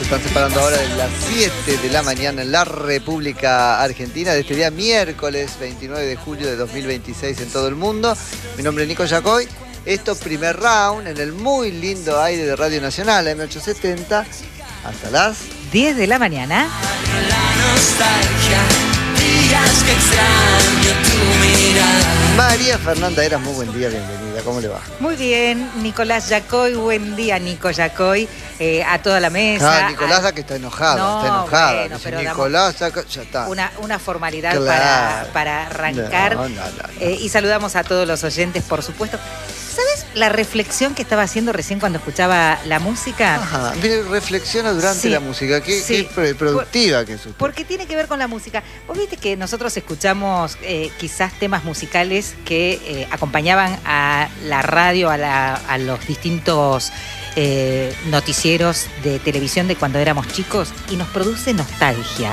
están separando ahora de las 7 de la mañana en la República Argentina, de este día miércoles 29 de julio de 2026 en todo el mundo. Mi nombre es Nico Yacoy. Esto primer round en el muy lindo aire de Radio Nacional, M870, hasta las 10 de la mañana. La nostalgia, días que extraño tu mirada. María Fernanda Eras, muy buen día, bienvenida, ¿cómo le va? Muy bien, Nicolás Yacoy, buen día, Nico Yacoy, a toda la mesa. Nicolás, que está enojada, No, está enojada. bueno, Dice, pero Nicolás, ya está. Una formalidad Claro. para arrancar. No. Y saludamos a todos los oyentes, por supuesto. ¿Sabes la reflexión que estaba haciendo recién cuando escuchaba la música? Ajá, mire, reflexiona durante Sí, la música, qué productiva que es usted. Porque tiene que ver con la música. Vos viste que nosotros escuchamos quizás temas musicales que acompañaban a la radio, a los distintos noticieros de televisión de cuando éramos chicos y nos produce nostalgia.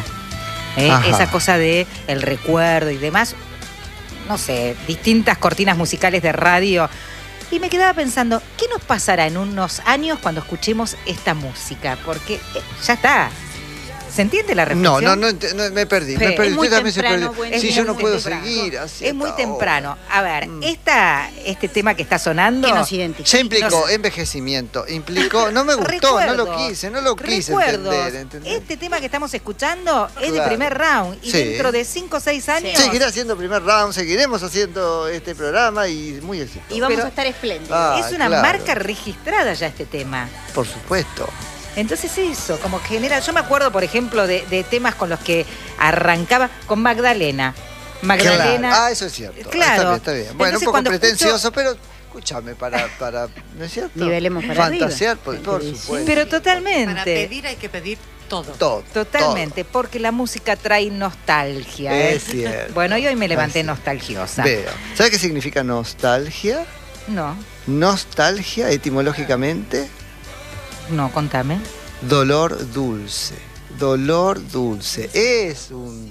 Esa cosa de el recuerdo y demás. No sé, distintas cortinas musicales de radio. Y me quedaba pensando, ¿qué nos pasará en unos años cuando escuchemos esta música? Porque ya está. ¿Se entiende la reflexión? No, me perdí. Es muy Yo también temprano, se bueno, perdí. Sí, es yo muy no puedo temprano. seguir así. Es muy hasta temprano. ahora. A ver, este tema que está sonando... Que nos identifica. Ya implicó No sé. envejecimiento, implicó, no me gustó, no lo quise Recuerdos. entender. Este tema que estamos escuchando es de Claro. primer round y Sí. dentro de 5 o 6 años... Seguirá haciendo primer round, seguiremos haciendo este programa y muy exitoso. Y vamos Pero- a estar espléndidos. Ah, es una claro. marca registrada ya este tema. Por supuesto. Entonces eso, como que genera... Yo me acuerdo, por ejemplo, de temas con los que arrancaba con Magdalena. Magdalena... Claro. Ah, eso es cierto. Claro. Está bien. Bueno, Entonces, un poco cuando pretencioso, pero escúchame, para, ¿no es cierto? Nivelemos para fantasear, arriba. por Sí. supuesto. Pero totalmente. Para pedir hay que pedir todo. Todo. Totalmente, porque la música trae nostalgia. Es cierto. Bueno, y hoy me levanté Así. nostalgiosa. Veo. ¿Sabe qué significa nostalgia? No, Nostalgia, etimológicamente, no, contame. dolor dulce. Dolor dulce. Es un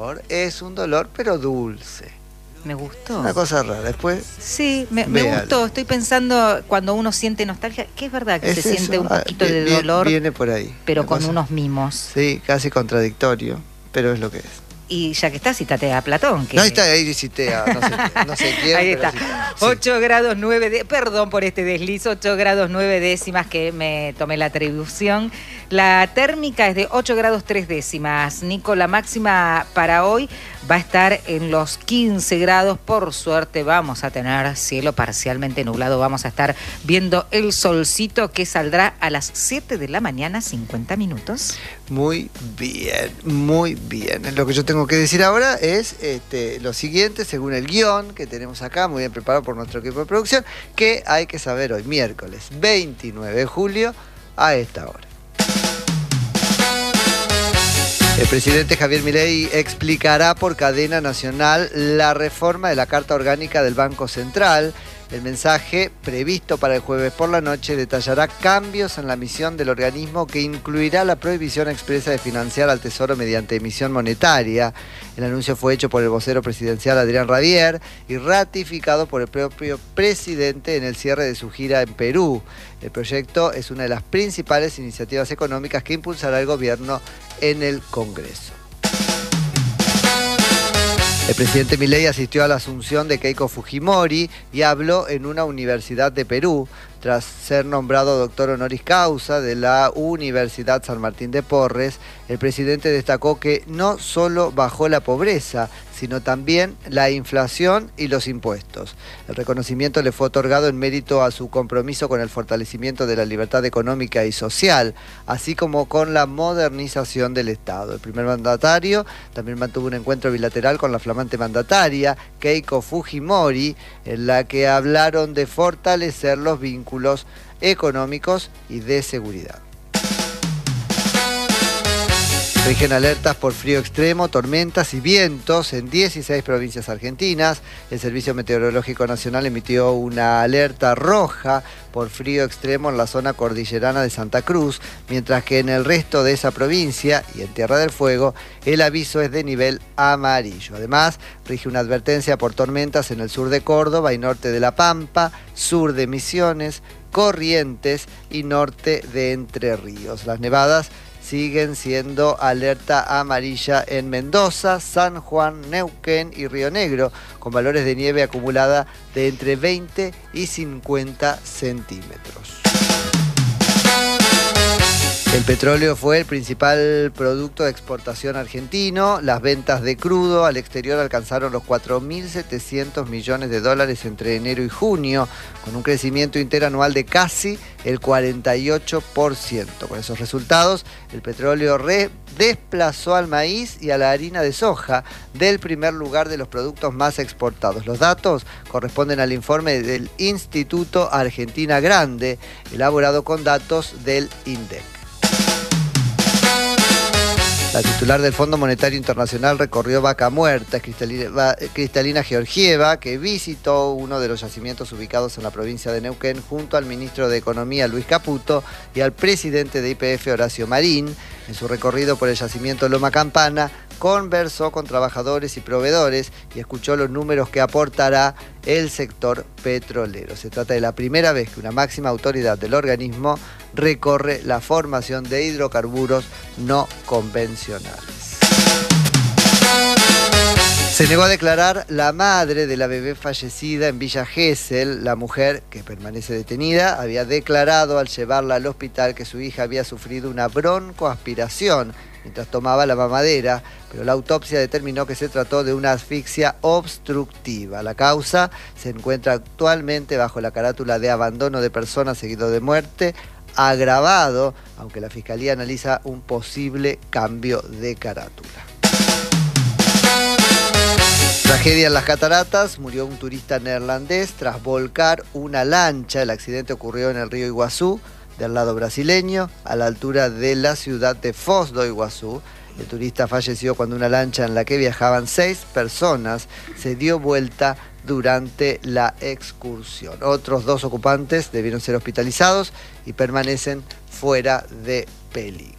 dolor, pero dulce. Me gustó. Una cosa rara. Después, Sí, me Véalo. gustó. Estoy pensando cuando uno siente nostalgia, que es verdad que es se siente eso. un poquito de Bien, dolor, viene por ahí. pero Una con cosa- unos mimos. Sí, casi contradictorio, pero es lo que es. Y ya que está, citate a Platón. Que... No, está ahí, citea, no sé quién, Ahí pero está. cita. Sí. 8 grados 9 décimas, perdón por este desliz, 8 grados 9 décimas que me tomé la atribución. La térmica es de 8 grados 3 décimas. Nico, la máxima para hoy va a estar en los 15 grados. Por suerte vamos a tener cielo parcialmente nublado. Vamos a estar viendo el solcito que saldrá a las 7 de la mañana, 50 minutos. Muy bien, muy bien. Lo que yo tengo que decir ahora es lo siguiente, según el guión que tenemos acá, muy bien preparado por nuestro equipo de producción, que hay que saber hoy, miércoles 29 de julio, a esta hora. El presidente Javier Milei explicará por cadena nacional la reforma de la Carta Orgánica del Banco Central. El mensaje, previsto para el jueves por la noche, detallará cambios en la misión del organismo que incluirá la prohibición expresa de financiar al Tesoro mediante emisión monetaria. El anuncio fue hecho por el vocero presidencial Adrián Rabier y ratificado por el propio presidente en el cierre de su gira en Perú. El proyecto es una de las principales iniciativas económicas que impulsará el gobierno en el Congreso. El presidente Milei asistió a la asunción de Keiko Fujimori y habló en una universidad de Perú. Tras ser nombrado doctor honoris causa de la Universidad San Martín de Porres, el presidente destacó que no solo bajó la pobreza, sino también la inflación y los impuestos. El reconocimiento le fue otorgado en mérito a su compromiso con el fortalecimiento de la libertad económica y social, así como con la modernización del Estado. El primer mandatario también mantuvo un encuentro bilateral con la flamante mandataria, Keiko Fujimori, en la que hablaron de fortalecer los vínculos económicos y de seguridad. Rigen alertas por frío extremo, tormentas y vientos en 16 provincias argentinas. El Servicio Meteorológico Nacional emitió una alerta roja por frío extremo en la zona cordillerana de Santa Cruz, mientras que en el resto de esa provincia y en Tierra del Fuego el aviso es de nivel amarillo. Además, rige una advertencia por tormentas en el sur de Córdoba y norte de La Pampa, sur de Misiones, Corrientes y norte de Entre Ríos. Las nevadas siguen siendo alerta amarilla en Mendoza, San Juan, Neuquén y Río Negro, con valores de nieve acumulada de entre 20 y 50 centímetros. El petróleo fue el principal producto de exportación argentino. Las ventas de crudo al exterior alcanzaron los 4.700 millones de dólares entre enero y junio, con un crecimiento interanual de casi el 48%. Con esos resultados, el petróleo desplazó al maíz y a la harina de soja del primer lugar de los productos más exportados. Los datos corresponden al informe del Instituto Argentina Grande, elaborado con datos del INDEC. La titular del Fondo Monetario Internacional recorrió Vaca Muerta, Cristalina Georgieva, que visitó uno de los yacimientos ubicados en la provincia de Neuquén junto al ministro de Economía, Luis Caputo, y al presidente de YPF, Horacio Marín. En su recorrido por el yacimiento Loma Campana, conversó con trabajadores y proveedores y escuchó los números que aportará el sector petrolero. Se trata de la primera vez que una máxima autoridad del organismo recorre la formación de hidrocarburos no convencionales. Se negó a declarar la madre de la bebé fallecida en Villa Gesell. La mujer, que permanece detenida, había declarado al llevarla al hospital que su hija había sufrido una broncoaspiración mientras tomaba la mamadera, pero la autopsia determinó que se trató de una asfixia obstructiva. La causa se encuentra actualmente bajo la carátula de abandono de persona seguido de muerte agravado, aunque la Fiscalía analiza un posible cambio de carátula. Tragedia en las cataratas, murió un turista neerlandés tras volcar una lancha. El accidente ocurrió en el río Iguazú, del lado brasileño, a la altura de la ciudad de Foz do Iguazú. El turista falleció cuando una lancha en la que viajaban 6 personas se dio vuelta durante la excursión. Otros 2 ocupantes debieron ser hospitalizados y permanecen fuera de peligro.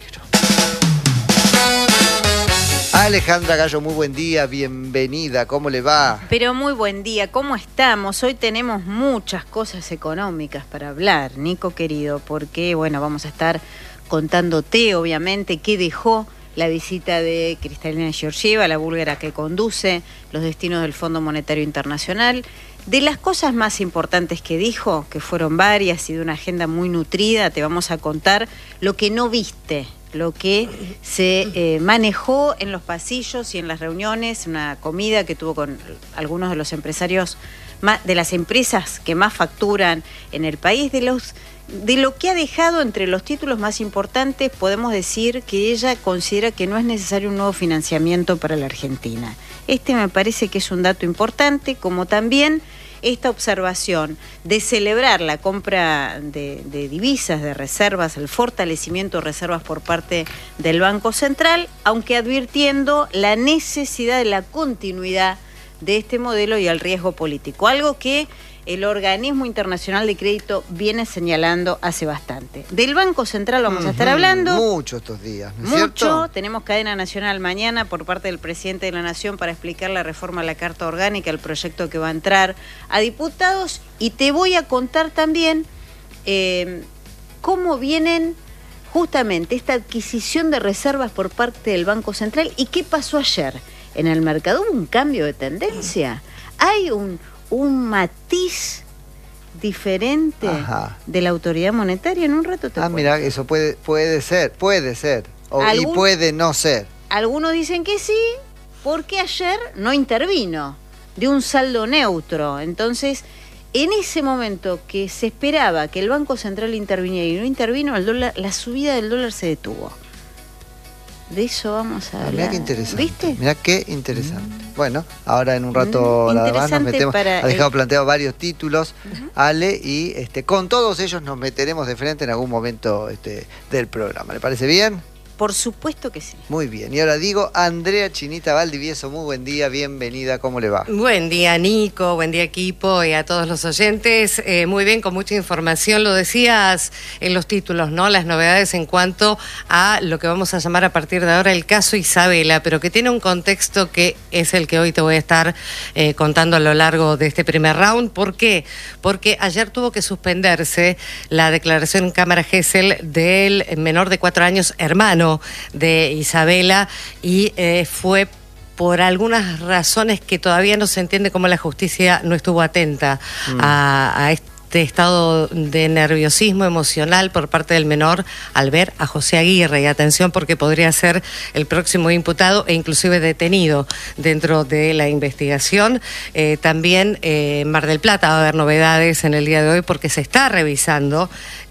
Alejandra Gallo, muy buen día, bienvenida, ¿cómo le va? Pero muy buen día, ¿cómo estamos? Hoy tenemos muchas cosas económicas para hablar, Nico querido, porque bueno, vamos a estar contándote obviamente qué dejó la visita de Cristalina Georgieva, la búlgara que conduce los destinos del Fondo Monetario Internacional. De las cosas más importantes que dijo, que fueron varias y de una agenda muy nutrida, te vamos a contar lo que no viste, lo que se manejó en los pasillos y en las reuniones, una comida que tuvo con algunos de los empresarios, de las empresas que más facturan en el país, de lo que ha dejado entre los títulos más importantes. Podemos decir que ella considera que no es necesario un nuevo financiamiento para la Argentina. Este me parece que es un dato importante, como también esta observación de celebrar la compra de divisas, de reservas, el fortalecimiento de reservas por parte del Banco Central, aunque advirtiendo la necesidad de la continuidad de este modelo y el riesgo político, algo que el Organismo Internacional de Crédito viene señalando hace bastante. Del Banco Central vamos a estar hablando. Mucho estos días, ¿no es mucho. cierto? Tenemos cadena nacional mañana por parte del presidente de la Nación para explicar la reforma a la Carta Orgánica, el proyecto que va a entrar a diputados. Y te voy a contar también cómo vienen justamente esta adquisición de reservas por parte del Banco Central y qué pasó ayer en el mercado. ¿Hubo un cambio de tendencia? Hay un matiz diferente de la autoridad monetaria. En un rato te cuento. Mira, eso puede ser, y puede no ser. Algunos dicen que sí, porque ayer no intervino, de un saldo neutro. Entonces, en ese momento que se esperaba que el Banco Central interviniera y no intervino, la subida del dólar se detuvo. De eso vamos a hablar. Mirá qué interesante. ¿Viste? Mirá qué interesante. Bueno, ahora en un rato nada más nos metemos. Ha dejado planteado varios títulos, Ale, y con todos ellos nos meteremos de frente en algún momento del programa. ¿Le parece bien? Por supuesto que sí. Muy bien. Y ahora digo, Andrea Chinita Valdivieso, muy buen día, bienvenida, ¿cómo le va? Buen día, Nico, buen día, equipo, y a todos los oyentes. Muy bien, con mucha información. Lo decías en los títulos, ¿no? Las novedades en cuanto a lo que vamos a llamar a partir de ahora el caso Isabela, pero que tiene un contexto que es el que hoy te voy a estar contando a lo largo de este primer round. ¿Por qué? Porque ayer tuvo que suspenderse la declaración en Cámara Gesell del menor de 4 años, hermano hermano de Isabela, y fue por algunas razones que todavía no se entiende cómo la justicia no estuvo atenta a este estado de nerviosismo emocional por parte del menor al ver a José Aguirre. Y atención, porque podría ser el próximo imputado e inclusive detenido dentro de la investigación. También en Mar del Plata va a haber novedades en el día de hoy, porque se está revisando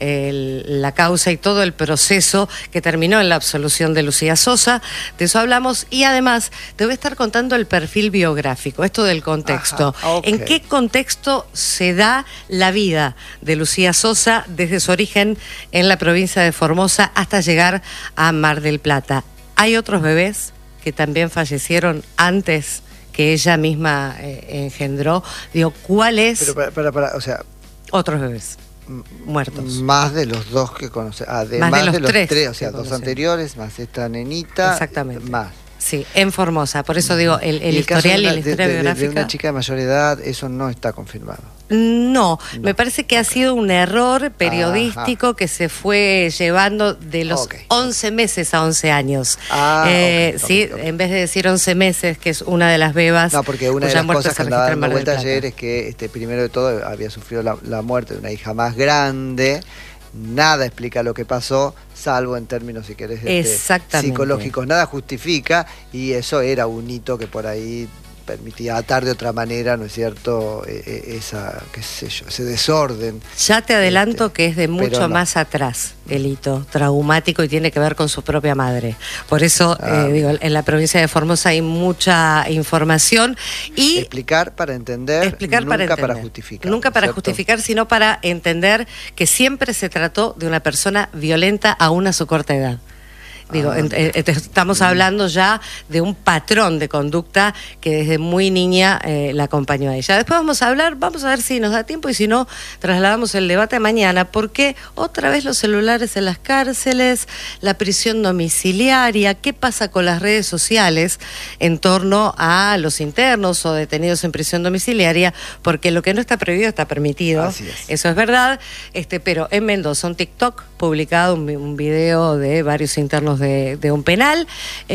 la causa y todo el proceso que terminó en la absolución de Lucía Sosa. De eso hablamos, y además te voy a estar contando el perfil biográfico, esto del contexto. Ajá, okay. ¿En qué contexto se da la vida de Lucía Sosa desde su origen en la provincia de Formosa hasta llegar a Mar del Plata? Hay otros bebés que también fallecieron antes que ella misma engendró. Digo, ¿cuál es? Pero o sea, otros bebés muertos. Más de los dos que conoce, además Más de los tres, tres o sea, que dos conocemos. anteriores, más esta nenita. Exactamente. Más. Sí, en Formosa. Por eso digo, el Y caso historial y de la una- historia de biográfica. una chica de mayor edad, eso no está confirmado. No, me parece que ha sido un error periodístico Ajá. que se fue llevando de los Ok. 11 meses a 11 años. Ok, Sí, ok. en vez de decir 11 meses, que es una de las bebas. No, porque una de cuya las muerte cosas se que andaba registra en dando Mar del vuelta Plata. ayer es que primero de todo había sufrido la muerte de una hija más grande. Nada explica lo que pasó, salvo en términos, si querés, Exactamente. psicológicos. Nada justifica, y eso era un hito que por ahí permitía atar de otra manera, ¿no es cierto? Esa, qué sé yo, ese desorden. Ya te adelanto que es de mucho pero no. más atrás el hito traumático, y tiene que ver con su propia madre. Por eso, digo, en la provincia de Formosa hay mucha información. Y Explicar para entender, explicar nunca para entender. para justificar. Nunca ¿no es para cierto? justificar, sino para entender que siempre se trató de una persona violenta aún a su corta edad. Digo, estamos hablando ya de un patrón de conducta que desde muy niña la acompañó a ella. Después vamos a hablar, vamos a ver si nos da tiempo, y si no, trasladamos el debate a mañana, porque otra vez los celulares en las cárceles, la prisión domiciliaria, qué pasa con las redes sociales en torno a los internos o detenidos en prisión domiciliaria, porque lo que no está prohibido está permitido. Así es. Eso es verdad, pero en Mendoza, un TikTok publicado, un video de varios internos de un penal,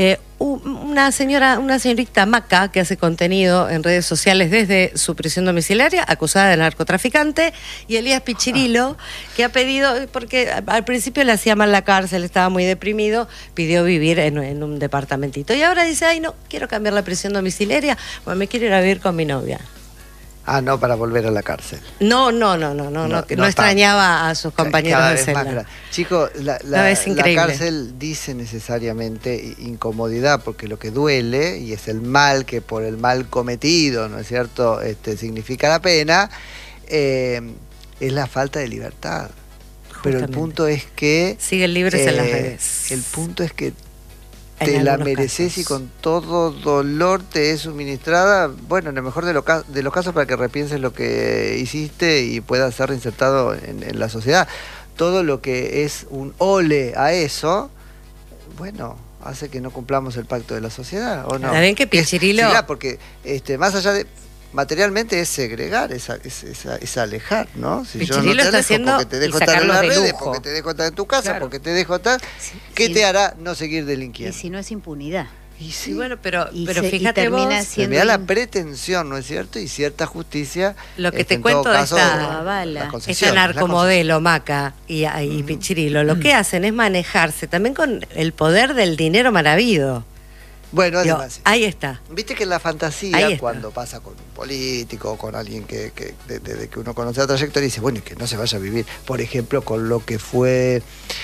una señorita Maca, que hace contenido en redes sociales desde su prisión domiciliaria, acusada de narcotraficante, y Elías Pichirilo, que ha pedido, porque al principio le hacía mal la cárcel, estaba muy deprimido, pidió vivir en un departamentito, y ahora dice, ay no, quiero cambiar la prisión domiciliaria, bueno, me quiero ir a vivir con mi novia. Ah, no, para volver a la cárcel. No extrañaba a sus compañeros Cada de vez más celda. grande. Chicos, No, la es increíble. cárcel dice necesariamente incomodidad, porque lo que duele, y es el mal que por el mal cometido, ¿no es cierto?, significa la pena, es la falta de libertad. Pero el Justamente. punto es que... Siguen libres en las redes. El punto es que En te la algunos mereces, casos. y con todo dolor te es suministrada, bueno, en el mejor de los casos, para que repienses lo que hiciste y puedas ser reinsertado en la sociedad. Todo lo que es un ole a eso, bueno, hace que no cumplamos el pacto de la sociedad, ¿o no? Está bien que Pichirilo- Sí, porque más allá de... Materialmente es segregar, es alejar, ¿no? Si yo no Pichirilo te está dejo haciendo porque te dejo y estar en sacarlos las de redes, lujo. porque te dejo estar en tu casa, Claro. porque te dejo estar... ¿Qué Sí. te hará no seguir Y delinquiendo? si no es impunidad. Y Sí, bueno, pero Y fíjate vos, termina me siendo da la pretensión, ¿no es cierto? Y cierta justicia. Lo que te en todo cuento de caso, esta- la Avala. concesión, esta la narcomodelo Maca y Pichirilo, lo que hacen es manejarse también con el poder del dinero maravido. Bueno, Digo, además, ahí está. viste que en la Ahí fantasía, está. cuando pasa con un político o con alguien que uno conoce la trayectoria, dice, bueno, y que no se vaya a vivir, por ejemplo, con lo que fue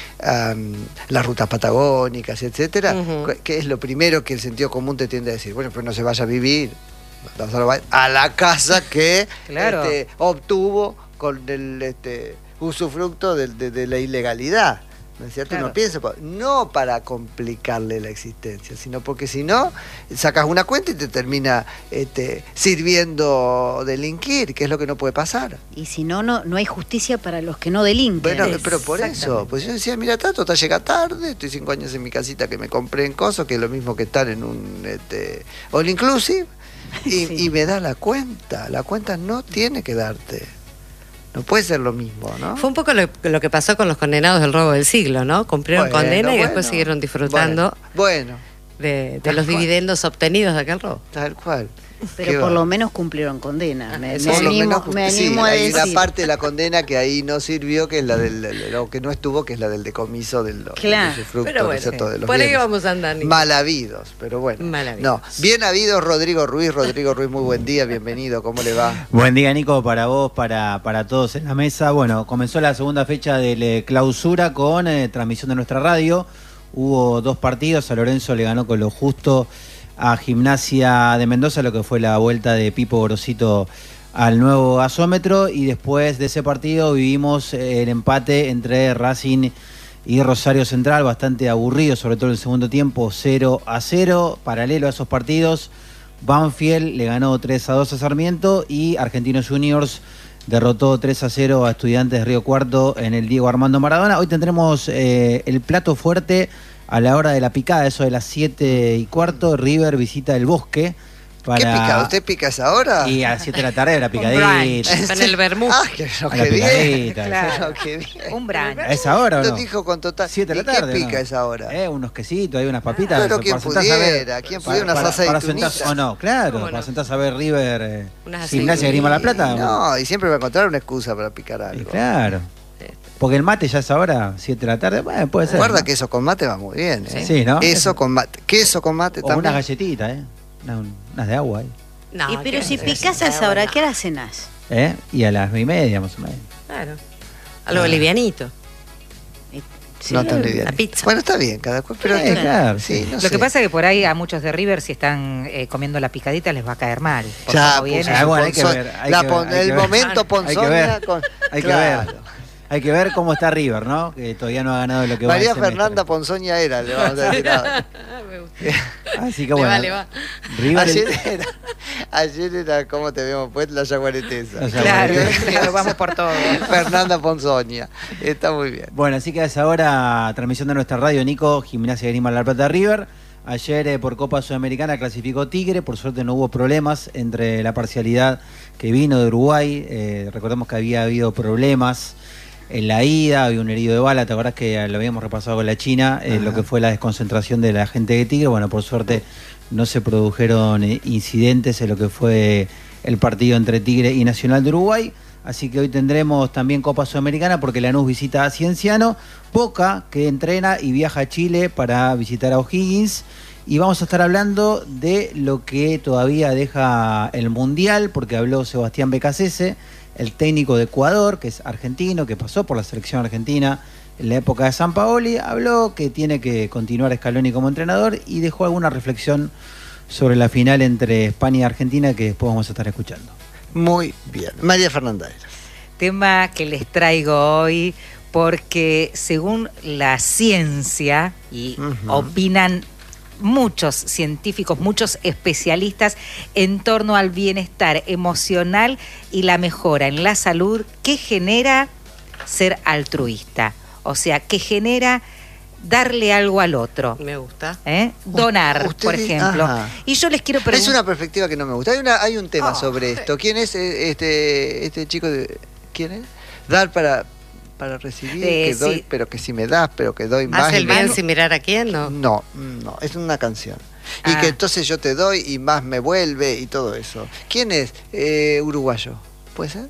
las rutas patagónicas, etcétera, Ujú. que es lo primero que el sentido común te tiende a decir, bueno, pero no se vaya a vivir a la casa que Claro. obtuvo con el usufructo de la ilegalidad. ¿No es cierto? Claro. Uno piensa, no para complicarle la existencia, sino porque si no, sacas una cuenta y te termina sirviendo delinquir, que es lo que no puede pasar. Y si no, no hay justicia para los que no delinquen. Bueno, pero por eso, Exactamente. pues yo decía, mira, Tato, llega tarde, estoy 5 años en mi casita que me compré en Coso, que es lo mismo que estar en un all inclusive, Sí. y me da la cuenta no tiene que darte. No puede ser lo mismo, ¿no? Fue un poco lo que pasó con los condenados del robo del siglo, ¿no? Cumplieron condena y después siguieron disfrutando de los dividendos obtenidos de aquel robo. Tal cual. Pero por lo menos cumplieron condena. Me sí, animo a decir. Hay una parte de la condena que ahí no sirvió, que es la lo que no estuvo, que es la del decomiso de los usufructos, pero bueno, de los por ahí bienes. vamos a andar. Mal habidos, pero bueno. No, bien habidos, Rodrigo Ruiz, muy buen día, bienvenido, ¿cómo le va? Buen día, Nico, para vos, para todos en la mesa. Bueno, comenzó la segunda fecha de clausura con transmisión de nuestra radio. Hubo 2 partidos, San Lorenzo le ganó con lo justo a Gimnasia de Mendoza, lo que fue la vuelta de Pipo Gorosito al nuevo gasómetro, y después de ese partido vivimos el empate entre Racing y Rosario Central, bastante aburrido, sobre todo en el segundo tiempo, 0-0. Paralelo a esos partidos, Banfield le ganó 3-2 a Sarmiento y Argentinos Juniors derrotó 3-0 a Estudiantes de Río Cuarto en el Diego Armando Maradona. Hoy tendremos el plato fuerte a la hora de la picada, eso de las 7:15, River visita el Bosque. ¿Qué pica? ¿Usted pica a esa hora? Y a las 7 de la tarde la picadita. En el vermú. Bien. Claro. Qué bien. Un brunch. ¿A esa hora o no? Lo dijo con total. 7 de la tarde. ¿Qué pica ¿no? a esa hora? Unos quesitos, hay unas papitas. Pero quién pudiera, una salsa de tunita. O no, claro, para sentarse a ver River, Gimnasia Grima La Plata. No, y siempre va a encontrar una excusa para picar algo. Y claro. Porque el mate ya es ahora, 7 de la tarde, bueno, puede ser. Guarda, ¿no? que eso con mate va muy bien. Sí, ¿no? Eso con mate. Queso con mate o también. unas galletitas, unas de agua ahí. No, pero si picás a esa hora, ¿qué hora cenás? Y a las 9:30 más o menos. Claro. Algo livianito. No tan liviano. La pizza. Bueno, está bien, cada cual. Pero claro. Sí, no Lo sé. que pasa es que por ahí a muchos de River, si están comiendo la picadita, les va a caer mal. Ya, bueno, hay que ver. El momento Ponzoña con... Hay que ver. Hay que ver cómo está River, ¿no? Que todavía no ha ganado lo que María va a ser. Fernanda Ponzoña era, le vamos a decir ahora. Así que bueno. Le va. River Ayer era ¿cómo te vemos pues? La yaguaretesa. Claro, vamos por todo. Fernanda Ponzoña. Está muy bien. Bueno, así que a esa hora, transmisión de nuestra radio, Nico, Gimnasia Grima La Plata River. Ayer por Copa Sudamericana clasificó Tigre, por suerte no hubo problemas entre la parcialidad que vino de Uruguay. Recordemos que había habido problemas en la ida, había un herido de bala, ¿te acordás que lo habíamos repasado con la China? Lo que fue la desconcentración de la gente de Tigre. Bueno, por suerte no se produjeron incidentes en lo que fue el partido entre Tigre y Nacional de Uruguay. Así que hoy tendremos también Copa Sudamericana porque Lanús visita a Cienciano, Boca que entrena y viaja a Chile para visitar a O'Higgins. Y vamos a estar hablando de lo que todavía deja el Mundial, porque habló Sebastián Becasese, el técnico de Ecuador, que es argentino, que pasó por la selección argentina en la época de Sampaoli. Habló que tiene que continuar Scaloni como entrenador y dejó alguna reflexión sobre la final entre España y Argentina que después vamos a estar escuchando. Muy bien. María Fernanda. Tema que les traigo hoy porque según la ciencia, y opinan muchos científicos, muchos especialistas en torno al bienestar emocional y la mejora en la salud, ¿qué genera ser altruista? O sea, ¿qué genera darle algo al otro? Me gusta. Donar, por ejemplo. Ajá. Y yo les quiero preguntar... Es una perspectiva que no me gusta. Hay un tema sobre esto. ¿Quién es este chico? ¿Quién es? Dar para recibir, que doy, pero que si me das, pero que doy más. ¿Hace el bien sin mirar a quién? No, es una canción. Y que entonces yo te doy y más me vuelve y todo eso. ¿Quién es? Uruguayo. ¿Puede ser?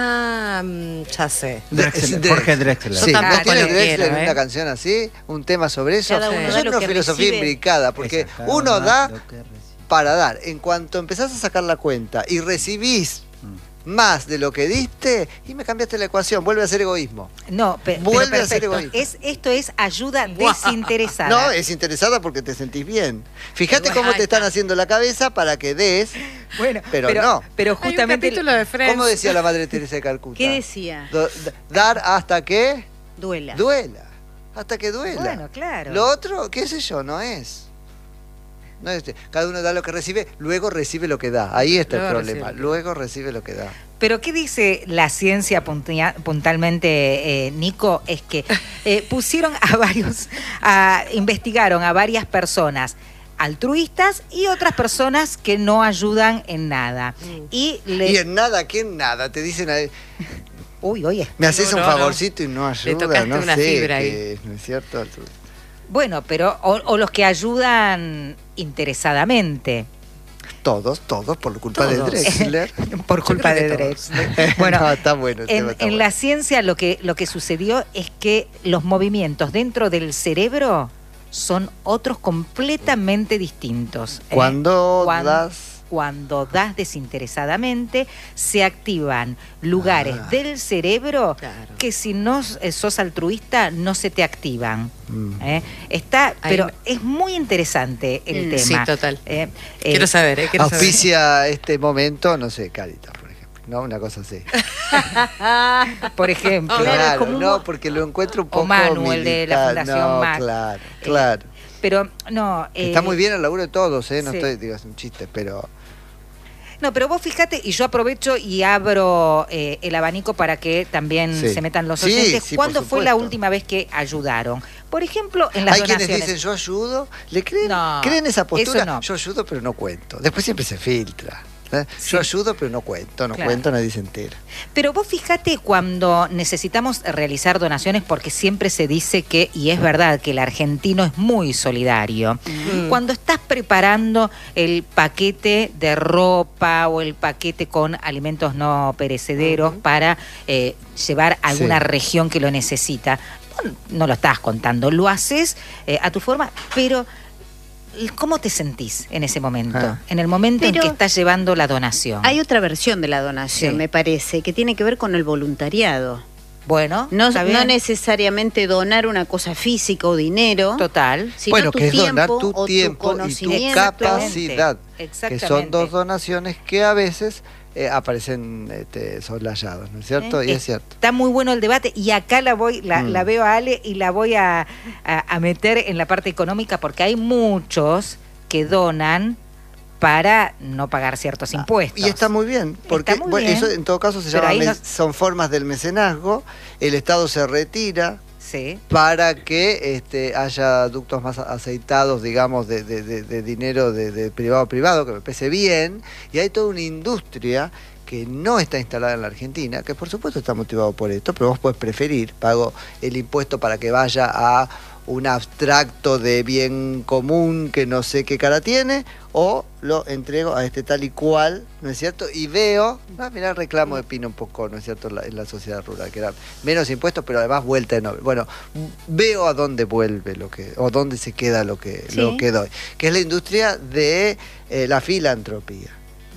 Ya sé. Jorge Drexler. Sí, Yo ¿no tampoco tiene lo Drexler quiero, una canción así? Un tema sobre eso. Cada uno Es da lo una que filosofía recibe. imbricada, porque uno da para dar. En cuanto empezás a sacar la cuenta y recibís más de lo que diste, y me cambiaste la ecuación, vuelve a ser egoísmo. No, Vuelve a ser perfecto. egoísta. Esto es ayuda desinteresada. No, es interesada porque te sentís bien. Fíjate cómo te están haciendo la cabeza para que des, Bueno, pero no. Pero Hay un justamente capítulo de Friends. ¿Cómo decía la Madre Teresa de Calcuta? ¿Qué decía? Dar hasta que Duela. duela. Hasta que duela. Bueno, claro. Lo otro, qué sé yo, no es. No es cada uno da lo que recibe, luego recibe lo que da. Ahí está el problema. Luego recibe lo que da. Pero ¿qué dice la ciencia puntualmente, Nico? Es que pusieron investigaron a varias personas altruistas y otras personas que no ayudan en nada. Y en nada, ¿qué en nada? Te dicen Uy, oye. Me haces No, un no, favorcito y no Le ayuda, tocaste no una sé, fibra ahí. qué es, ¿no es cierto? Bueno, pero o los que ayudan interesadamente. Todos, por culpa Todos. de Drexler. Por culpa creo de que Drexler. Bueno, Bueno, está bueno. el tema está en bueno. la ciencia lo que sucedió es que los movimientos dentro del cerebro son otros completamente distintos. Cuando Cuan- das... Cuando das desinteresadamente, se activan lugares del cerebro Claro. que si no sos altruista no se te activan. Mm. Pero me- es muy interesante el tema. Sí, total. Eh, Quiero saber, quiero saber. Auspicia este momento, no sé, Caritas, por ejemplo. No, una cosa así. por ejemplo. Claro, Claro, como no, un- porque lo encuentro un O poco Manu, el de la militar. Fundación No, MAC. claro. Pero no. Está muy bien el laburo de todos, no sí. estoy, digo, es un chiste, pero... No, pero vos fíjate, y yo aprovecho y abro el abanico para que también Sí. se metan los Sí, oyentes. sí, por ¿Cuándo fue la supuesto. última vez que ayudaron? Por ejemplo, en las Hay quienes donaciones. dicen, yo ayudo, ¿le creen? No, ¿Creen esa postura? eso no. Yo ayudo, pero no cuento. Después siempre se filtra. Sí. Yo ayudo, pero no cuento, Claro. cuento, nadie se entera. Pero vos fíjate cuando necesitamos realizar donaciones, porque siempre se dice que, y es verdad, que el argentino es muy solidario. Cuando estás preparando el paquete de ropa o el paquete con alimentos no perecederos para llevar a alguna Sí. región que lo necesita, no lo estás contando, lo haces a tu forma, pero... ¿Cómo te sentís en ese momento? Ah. En el momento en Pero que estás llevando la donación. Hay otra versión de la donación, Sí. me parece, que tiene que ver con el voluntariado. Bueno, No, ¿está bien? no necesariamente donar una cosa física o dinero, Total. sino Bueno, tu que es tiempo donar tu o tiempo y tu conocimiento. capacidad. Que Exactamente. son dos donaciones que a veces aparecen soslayados, ¿no es cierto? Y es cierto. Está muy bueno el debate y acá la veo a Ale y la voy a meter en la parte económica porque hay muchos que donan para no pagar ciertos impuestos. Y está muy bien, porque Está muy bueno, bien. eso en todo caso se Pero llama ahí no- son formas del mecenazgo, el Estado se retira Sí. para que haya ductos más aceitados, digamos, de dinero de privado a privado, que me parece bien, y hay toda una industria que no está instalada en la Argentina, que por supuesto está motivado por esto, pero vos podés preferir, pago el impuesto para que vaya a un abstracto de bien común que no sé qué cara tiene, o lo entrego a tal y cual, ¿no es cierto? Y veo, mirá el reclamo de Pino un poco, ¿no es cierto?, en la sociedad rural, que era menos impuestos, pero además vuelta de noble. Bueno, veo a dónde vuelve o dónde se queda lo que doy, que es la industria de la filantropía.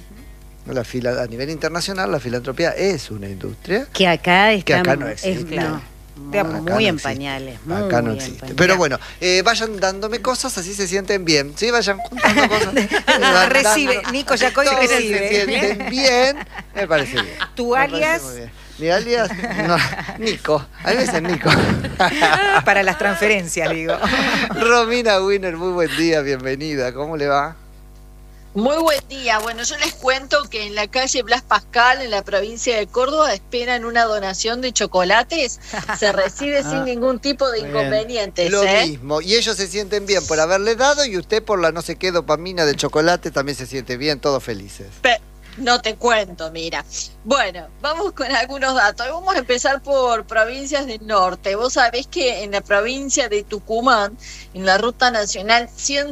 A nivel internacional, la filantropía es una industria Que acá está acá no existe. Acá muy no en existe. pañales. Acá no muy en existe. pañales. Pero bueno, vayan dándome cosas, así se sienten bien. Sí, vayan juntando cosas. Van Recibe, dando- Nico Yacoy Todos recibe. se sienten bien. Me parece bien. ¿Tu Me parece alias? muy bien. Mi alias, no, Nico. A veces Nico. Para las transferencias, digo. Romina Winner, muy buen día, bienvenida. ¿Cómo le va? Muy buen día. Bueno, yo les cuento que en la calle Blas Pascal, en la provincia de Córdoba, esperan una donación de chocolates. Se recibe sin ningún tipo de Muy bien. inconvenientes. Lo mismo. Y ellos se sienten bien por haberle dado y usted por la no sé qué dopamina del chocolate también se siente bien, todos felices. No te cuento, mira. Bueno, vamos con algunos datos. Vamos a empezar por provincias del norte. Vos sabés que en la provincia de Tucumán, en la ruta nacional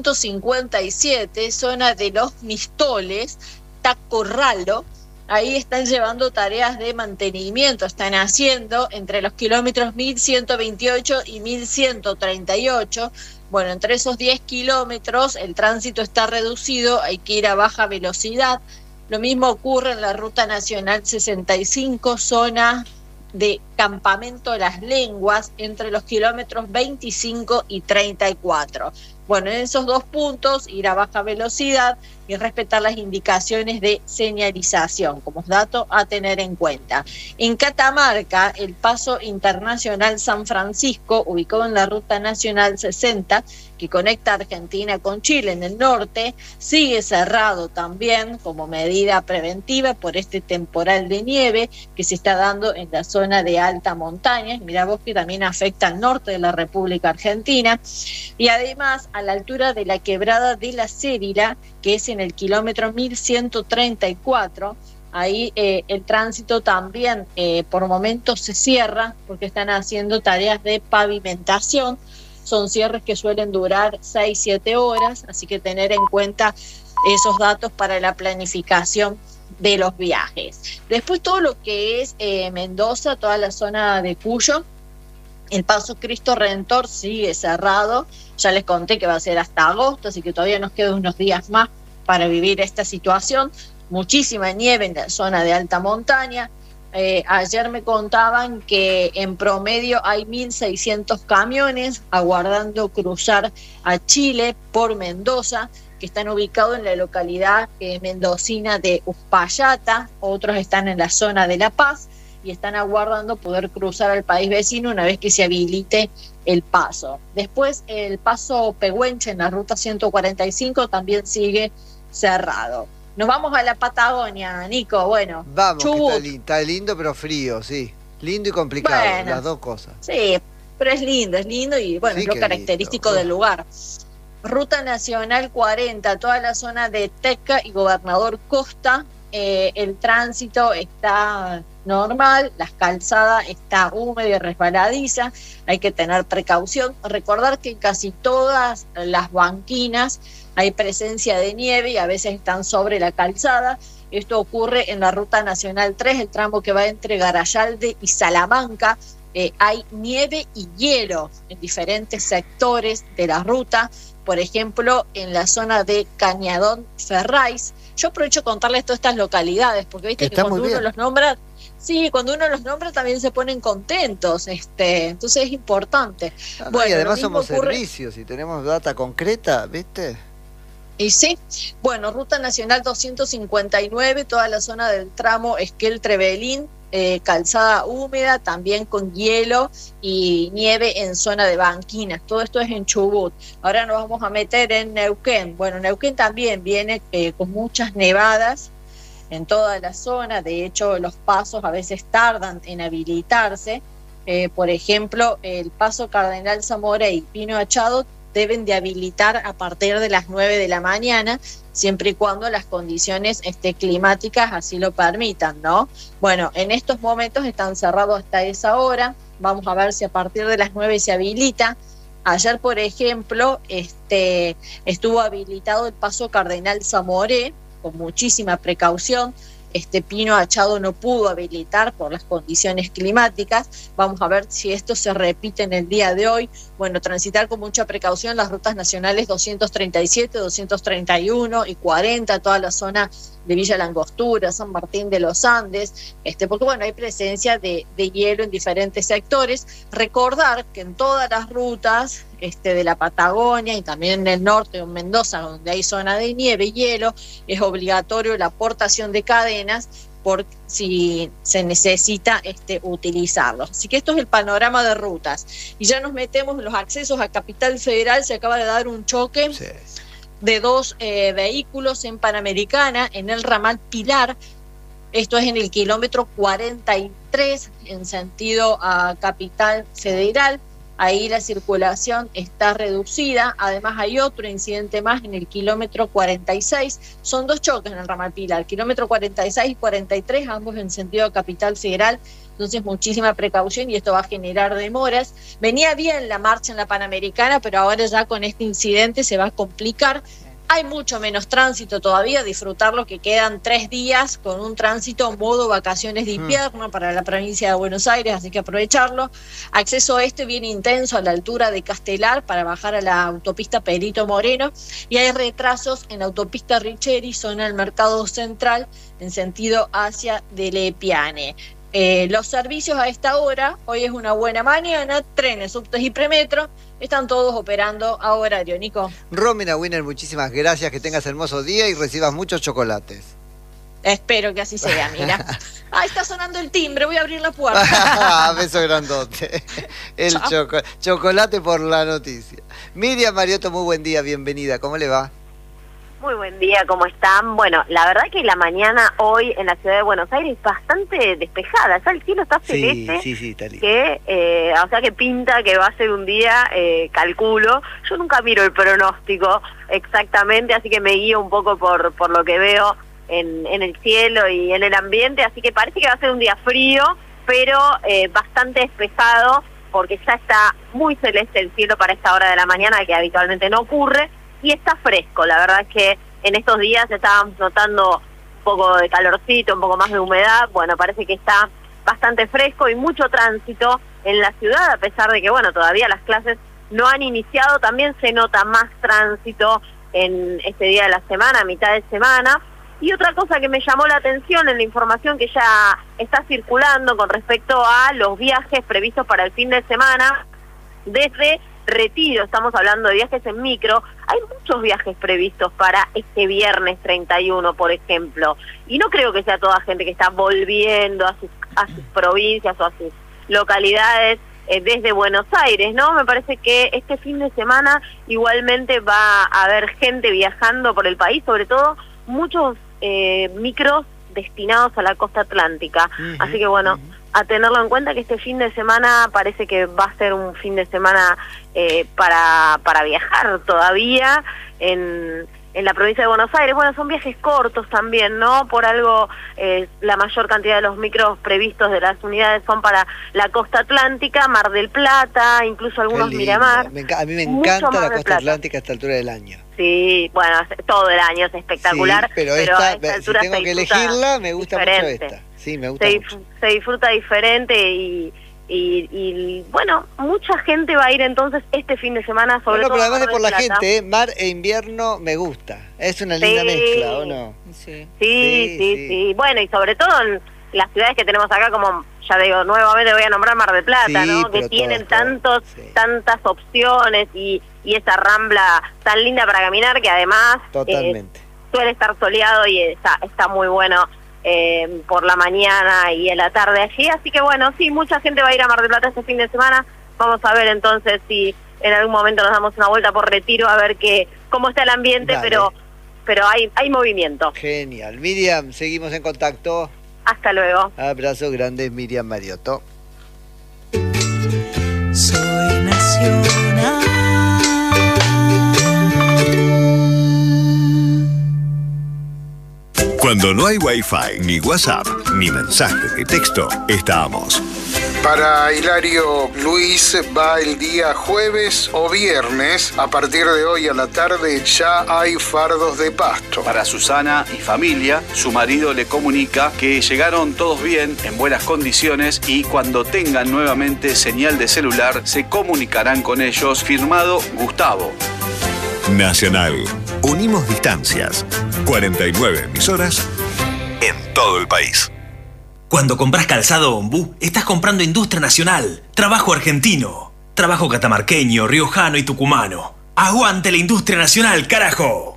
157, zona de Los Mistoles, Tacorralo, ahí están llevando tareas de mantenimiento. Están haciendo entre los kilómetros 1128 y 1138. Bueno, entre esos 10 kilómetros el tránsito está reducido, hay que ir a baja velocidad. Lo mismo ocurre en la Ruta Nacional 65, zona de Campamento Las Lenguas, entre los kilómetros 25 y 34. Bueno, en esos dos puntos, ir a baja velocidad y respetar las indicaciones de señalización, como dato a tener en cuenta. En Catamarca, el paso internacional San Francisco, ubicado en la Ruta Nacional 60, que conecta Argentina con Chile en el norte, sigue cerrado también como medida preventiva por este temporal de nieve que se está dando en la zona de alta montaña. Mirá vos que también afecta al norte de la República Argentina. Y además, a la altura de la quebrada de la Cérila, que es en el kilómetro 1134, Ahí el tránsito también por momentos se cierra porque están haciendo tareas de pavimentación. Son cierres que suelen durar 6-7 horas, así que tener en cuenta esos datos para la planificación de los viajes. Después todo lo que es Mendoza, toda la zona de Cuyo, el paso Cristo Redentor sigue cerrado. Ya les conté que va a ser hasta agosto, así que todavía nos quedan unos días más para vivir esta situación. Muchísima nieve en la zona de alta montaña. Ayer me contaban que en promedio hay 1.600 camiones aguardando cruzar a Chile por Mendoza, que están ubicados en la localidad mendocina de Uspallata. Otros están en la zona de La Paz y están aguardando poder cruzar al país vecino una vez que se habilite el paso. Después el paso Pehuenche en la ruta 145 también sigue cerrado. Nos vamos a la Patagonia, Nico. Bueno, vamos, Chubut. que está lindo pero frío, sí. Lindo y complicado, Bueno, las dos cosas. Sí, pero es lindo y bueno, Sí, es lo qué característico lindo. del lugar. Ruta Nacional 40, toda la zona de Teca y Gobernador Costa, el tránsito está normal, la calzada está húmeda y resbaladiza, hay que tener precaución. Recordar que en casi todas las banquinas hay presencia de nieve y a veces están sobre la calzada. Esto ocurre en la Ruta Nacional 3, el tramo que va entre Garayalde y Salamanca. Hay nieve y hielo en diferentes sectores de la ruta, por ejemplo, en la zona de Cañadón Ferrays. Yo aprovecho contarles todas estas localidades, porque viste Está que cuando muy uno bien. los nombra, sí, cuando uno los nombra también se ponen contentos, entonces es importante. No, Bueno, y lo además mismo somos ocurre- servicios y tenemos data concreta, ¿viste? Y sí, bueno, Ruta Nacional 259, toda la zona del tramo Esquel-Trevelín, calzada húmeda, también con hielo y nieve en zona de banquinas. Todo esto es en Chubut. Ahora nos vamos a meter en Neuquén. Bueno, Neuquén también viene con muchas nevadas en toda la zona. De hecho, los pasos a veces tardan en habilitarse. Por ejemplo, el paso Cardenal Zamora y Pino Achado deben de habilitar a partir de las 9 de la mañana, siempre y cuando las condiciones climáticas así lo permitan, ¿no? Bueno, en estos momentos están cerrados hasta esa hora. Vamos a ver si a partir de las 9 se habilita. Ayer, por ejemplo, estuvo habilitado el paso Cardenal Zamoré, con muchísima precaución. Pino Achado no pudo habilitar por las condiciones climáticas. Vamos a ver si esto se repite en el día de hoy. Bueno, transitar con mucha precaución las rutas nacionales 237, 231 y 40, toda la zona de Villa Langostura, San Martín de los Andes, porque bueno, hay presencia de hielo en diferentes sectores. Recordar que en todas las rutas de la Patagonia y también en el norte, en Mendoza, donde hay zona de nieve y hielo, es obligatorio la aportación de cadenas por si se necesita utilizarlos. Así que esto es el panorama de rutas. Y ya nos metemos en los accesos a Capital Federal. Se acaba de dar un choque Sí. de dos vehículos en Panamericana, en el ramal Pilar. Esto es en el kilómetro 43 en sentido a Capital Federal. Ahí la circulación está reducida. Además hay otro incidente más en el kilómetro 46. Son dos choques en el ramal Pilar, kilómetro 46 y 43, ambos en sentido Capital Federal. Entonces muchísima precaución y esto va a generar demoras. Venía bien la marcha en la Panamericana, pero ahora ya con este incidente se va a complicar. Hay mucho menos tránsito todavía, disfrutar lo que quedan 3 días con un tránsito modo vacaciones de invierno para la provincia de Buenos Aires, así que aprovecharlo. Acceso bien intenso a la altura de Castelar para bajar a la autopista Perito Moreno, y hay retrasos en la autopista Richeri, zona del Mercado Central, en sentido hacia Delepiane. Los servicios a esta hora, hoy es una buena mañana, trenes, subtes y premetro, están todos operando a horario, Nico. Romina Winner, muchísimas gracias, que tengas hermoso día y recibas muchos chocolates. Espero que así sea, mira. Está sonando el timbre, voy a abrir la puerta. Beso grandote. El chocolate por la noticia. Miriam Mariotto, muy buen día, bienvenida, ¿cómo le va? Muy buen día, ¿cómo están? Bueno, la verdad que la mañana hoy en la ciudad de Buenos Aires es bastante despejada, ya el cielo está celeste, Sí, está lindo. que, o sea que pinta que va a ser un día, calculo, yo nunca miro el pronóstico exactamente, así que me guío un poco por lo que veo en el cielo y en el ambiente, así que parece que va a ser un día frío, pero bastante despejado, porque ya está muy celeste el cielo para esta hora de la mañana, que habitualmente no ocurre, y está fresco. La verdad es que en estos días estábamos notando un poco de calorcito, un poco más de humedad. Bueno, parece que está bastante fresco y mucho tránsito en la ciudad, a pesar de que, bueno, todavía las clases no han iniciado. También se nota más tránsito en este día de la semana, a mitad de semana. Y otra cosa que me llamó la atención en la información que ya está circulando con respecto a los viajes previstos para el fin de semana, desde Retiro, estamos hablando de viajes en micro, hay muchos viajes previstos para este viernes 31, por ejemplo, y no creo que sea toda gente que está volviendo a sus provincias o a sus localidades desde Buenos Aires, ¿no? Me parece que este fin de semana igualmente va a haber gente viajando por el país, sobre todo muchos micros destinados a la costa atlántica, así que bueno, a tenerlo en cuenta que este fin de semana parece que va a ser un fin de semana para viajar todavía en la provincia de Buenos Aires. Bueno, son viajes cortos también, ¿no? Por algo la mayor cantidad de los micros previstos de las unidades son para la costa atlántica, Mar del Plata, incluso algunos Miramar. A mí me encanta la costa atlántica a esta altura del año. Sí, bueno, todo el año es espectacular, sí, pero a esta esta si tengo que elegirla, me gusta diferente. Mucho esta. Sí, me gusta mucho. Se disfruta diferente y bueno, mucha gente va a ir entonces este fin de semana, sobre todo. Pero además de por la gente, mar e invierno me gusta. Es una linda mezcla, ¿o no? Sí. Bueno, y sobre todo en las ciudades que tenemos acá, como ya digo, nuevamente voy a nombrar Mar del Plata, ¿no? Que tienen tantas opciones y esa rambla tan linda para caminar, que además suele estar soleado y está muy bueno por la mañana y en la tarde allí, así que bueno, sí, mucha gente va a ir a Mar del Plata este fin de semana. Vamos a ver entonces si en algún momento nos damos una vuelta por Retiro a ver cómo está el ambiente. Dale. pero hay movimiento. Genial. Miriam, seguimos en contacto. Hasta luego. Abrazo grande, Miriam Mariotto. Soy nacional. Cuando no hay Wi-Fi, ni WhatsApp, ni mensajes de texto, estamos. Para Hilario Luis va el día jueves o viernes. A partir de hoy a la tarde ya hay fardos de pasto. Para Susana y familia, su marido le comunica que llegaron todos bien, en buenas condiciones, y cuando tengan nuevamente señal de celular se comunicarán con ellos. Firmado Gustavo. Nacional. Unimos distancias. 49 emisoras en todo el país. Cuando compras calzado Ombú, estás comprando industria nacional, trabajo argentino, trabajo catamarqueño, riojano y tucumano. ¡Aguante la industria nacional, carajo!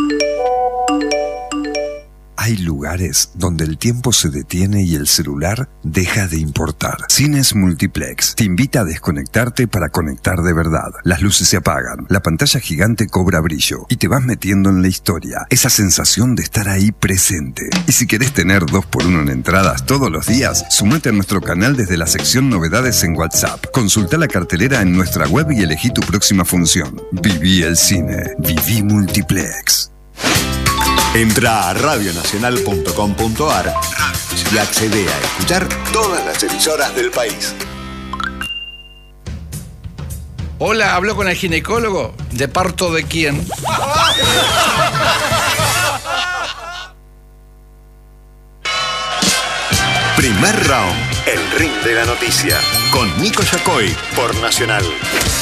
Hay lugares donde el tiempo se detiene y el celular deja de importar. Cines Multiplex te invita a desconectarte para conectar de verdad. Las luces se apagan, la pantalla gigante cobra brillo y te vas metiendo en la historia. Esa sensación de estar ahí presente. Y si querés tener 2x1 en entradas todos los días, sumate a nuestro canal desde la sección Novedades en WhatsApp. Consulta la cartelera en nuestra web y elegí tu próxima función. Viví el cine. Viví Multiplex. Entra a radionacional.com.ar y accede a escuchar todas las emisoras del país. Hola, ¿hablo con el ginecólogo? ¿De parto de quién? Primer round, el ring de la noticia, con Nico Yacoy por Nacional.